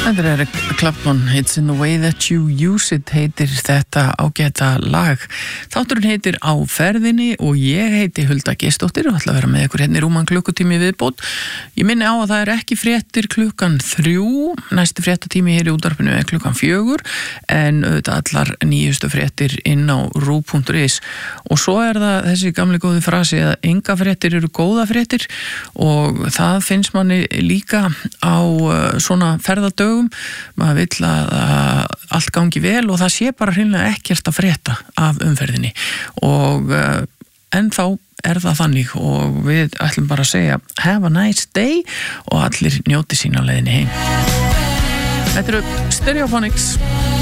Þetta Eric Clapton, It's in the way that you use it, heitir þetta ágæta lag. Þátturinn heitir Á ferðinni og ég heiti Hulda Geirsdóttir og ætla að vera með ykkur hérna í rúman klukkutími viðbót. Ég minni á að það ekki fréttir klukkan 3, næsti fréttatími hér í útvarpinu er klukkan 4, en auðvitað allar nýjustu fréttir inn á ru.is og svo það þessi gamli góði frasi að enga fréttir eru góða fréttir og það finnst manni líka á svona ferðadögum. Maður vill að allt gangi vel og það sé bara hreinlega ekkert að frétta af umferðinni og ennþá það þannig og við ætlum bara að segja have a nice day og allir njóti sín á leiðinni heim. Þetta eru Stereophonics.